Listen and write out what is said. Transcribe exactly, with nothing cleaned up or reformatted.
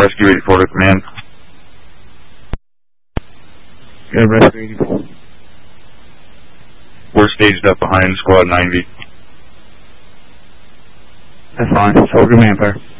Rescue eighty-four to command. Yeah, Rescue eighty-four. We're staged up behind Squad ninety. That's fine. So command, sir.